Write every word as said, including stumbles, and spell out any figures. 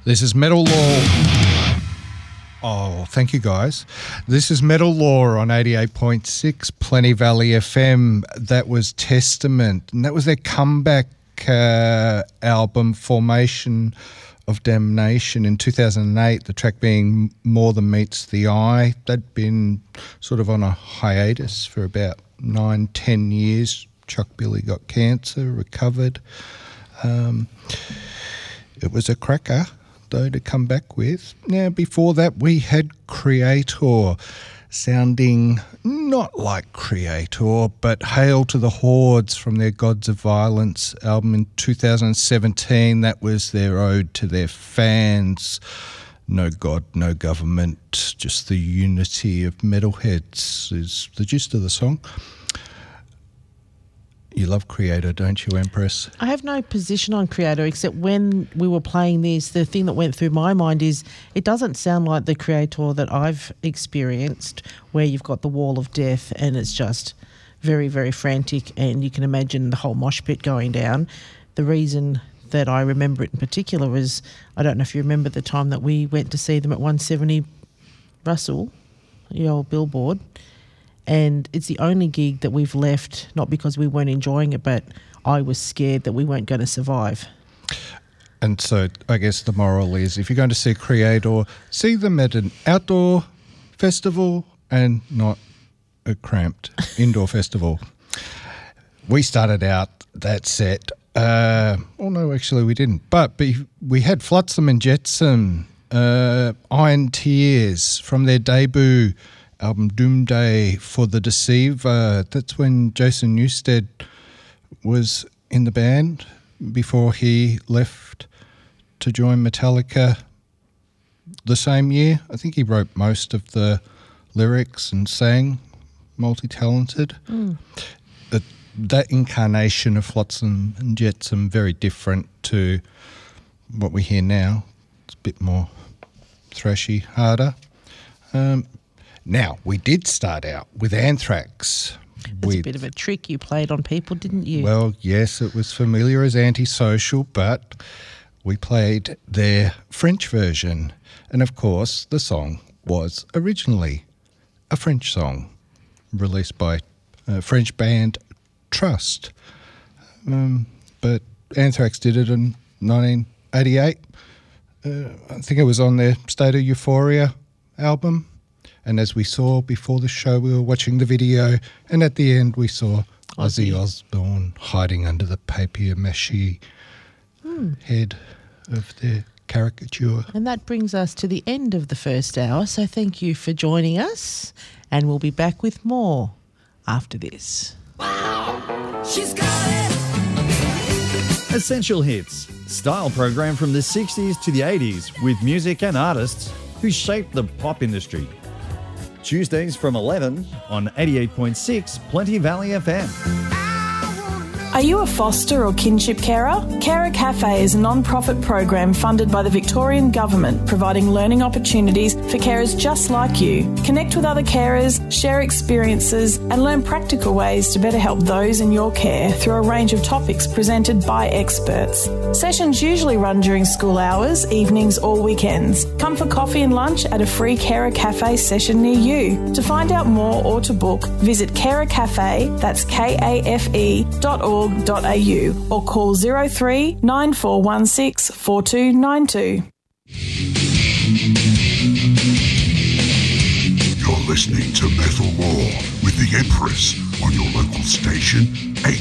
This is Metal Law. Oh, thank you, guys. This is Metal Law on eighty-eight point six Plenty Valley F M. That was Testament, and that was their comeback uh, album, Formation of Damnation, in two thousand eight, the track being More Than Meets the Eye. They'd been sort of on a hiatus for about nine, ten years. Chuck Billy got cancer, recovered. Um, it was a cracker, though, to come back with. Now, before that, we had Creator, sounding not like Creator, but Hail to the Hordes from their Gods of Violence album in two thousand seventeen. That was their ode to their fans. No God, no government, just the unity of metalheads is the gist of the song. You love Creator, don't you, Empress? I have no position on Creator, except when we were playing this, the thing that went through my mind is it doesn't sound like the Creator that I've experienced, where you've got the wall of death and it's just very, very frantic, and you can imagine the whole mosh pit going down. The reason that I remember it in particular was, I don't know if you remember the time that we went to see them at one seventy Russell, the old billboard. And it's the only gig that we've left, not because we weren't enjoying it, but I was scared that we weren't going to survive. And so I guess the moral is, if you're going to see Creator, see them at an outdoor festival and not a cramped indoor festival. We started out that set, uh, oh no, actually we didn't, but we had Flotsam and Jetsam, uh, Iron Tears from their debut album Doomday for the Deceiver. That's when Jason Newsted was in the band before he left to join Metallica the same year. I think he wrote most of the lyrics and sang, multi-talented. Mm. Uh, that incarnation of Flotsam and Jetsam, very different to what we hear now. It's a bit more thrashy, harder. Um, Now, we did start out with Anthrax. It's with, a bit of a trick you played on people, didn't you? Well, yes, it was familiar as Antisocial, but we played their French version. And, of course, the song was originally a French song released by a French band Trust. Um, but Anthrax did it in nineteen eighty-eight. Uh, I think it was on their State of Euphoria album. And as we saw before the show, we were watching the video, and at the end we saw Ozzy, Ozzy. Osbourne hiding under the papier-mâché hmm. head of their caricature. And that brings us to the end of the first hour, so thank you for joining us, and we'll be back with more after this. Wow, she's got it! Essential Hits, style program from the sixties to the eighties with music and artists who shaped the pop industry. Tuesdays from eleven on eighty-eight point six Plenty Valley F M. Are you a foster or kinship carer? Carer Cafe is a non-profit program funded by the Victorian Government, providing learning opportunities for carers just like you. Connect with other carers, share experiences, and learn practical ways to better help those in your care through a range of topics presented by experts. Sessions usually run during school hours, evenings or weekends. Come for coffee and lunch at a free Carer Cafe session near you. To find out more or to book, visit Carer Cafe, that's K A F E dot org dot a u, or call zero three nine four one six four two nine two. You're listening to Metal Law with the Empress on your local station, eighty-eight